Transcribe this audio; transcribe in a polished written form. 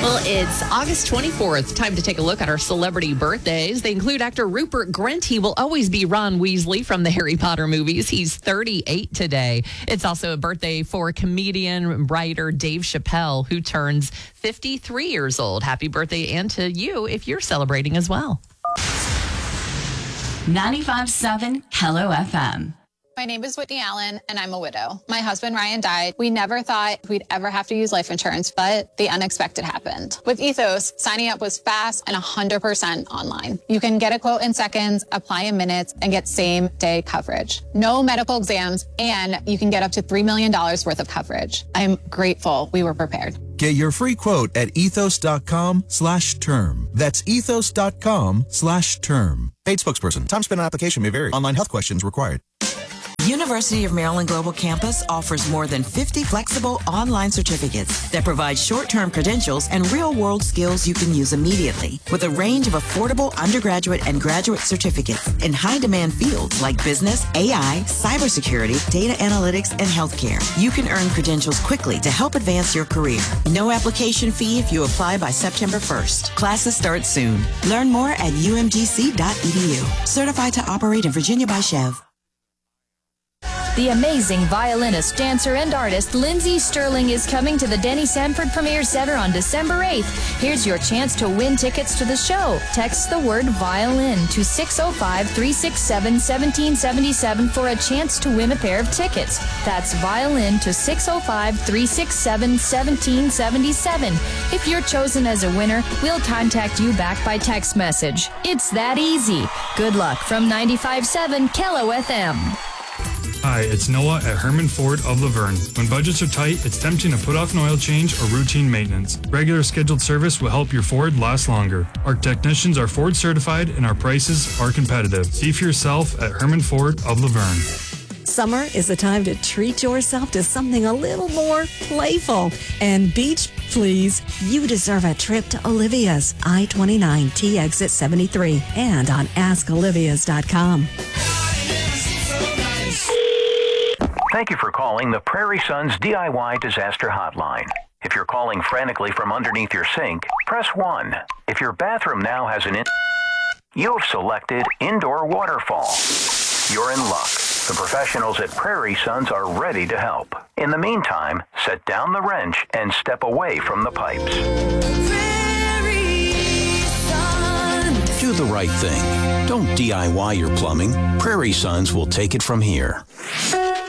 Well, it's August 24th. Time to take a look at our celebrity birthdays. They include actor Rupert Grint. He will always be Ron Weasley from the Harry Potter movies. He's 38 today. It's also a birthday for comedian and writer Dave Chappelle, who turns 53 years old. Happy birthday, and to you if you're celebrating as well. 95.7 Hello FM. My name is Whitney Allen, and I'm a widow. My husband, Ryan, died. We never thought we'd ever have to use life insurance, but the unexpected happened. With Ethos, signing up was fast and 100% online. You can get a quote in seconds, apply in minutes, and get same-day coverage. No medical exams, and you can get up to $3 million worth of coverage. I'm grateful we were prepared. Get your free quote at ethos.com/term. That's ethos.com/term. Paid spokesperson. Time spent on application may vary. Online health questions required. University of Maryland Global Campus offers more than 50 flexible online certificates that provide short-term credentials and real-world skills you can use immediately, with a range of affordable undergraduate and graduate certificates in high-demand fields like business, AI, cybersecurity, data analytics, and healthcare. You can earn credentials quickly to help advance your career. No application fee if you apply by September 1st. Classes start soon. Learn more at umgc.edu. Certified to operate in Virginia by Chev. The amazing violinist, dancer, and artist Lindsey Sterling is coming to the Denny Sanford Premier Center on December 8th. Here's your chance to win tickets to the show. Text the word violin to 605-367-1777 for a chance to win a pair of tickets. That's violin to 605-367-1777. If you're chosen as a winner, we'll contact you back by text message. It's that easy. Good luck from 95.7 Kello FM. Hi, it's Noah at Herman Ford of Laverne. When budgets are tight, it's tempting to put off an oil change or routine maintenance. Regular scheduled service will help your Ford last longer. Our technicians are Ford certified and our prices are competitive. See for yourself at Herman Ford of Laverne. Summer is the time to treat yourself to something a little more playful. And beach, please, you deserve a trip to Olivia's I-29 T exit 73 and on askolivias.com. Thank you for calling the Prairie Sons DIY Disaster Hotline. If you're calling frantically from underneath your sink, press 1. If your bathroom now has you've selected indoor waterfall. You're in luck. The professionals at Prairie Sons are ready to help. In the meantime, set down the wrench and step away from the pipes. Do the right thing. Don't DIY your plumbing. Prairie Sons will take it from here.